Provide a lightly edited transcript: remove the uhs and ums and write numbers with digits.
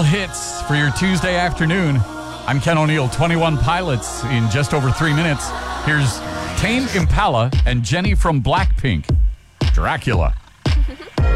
real hits for your Tuesday afternoon. I'm Ken O'Neill, 21 Pilots in just over 3 minutes. Here's Tame Impala and Jenny from Blackpink, Dracula.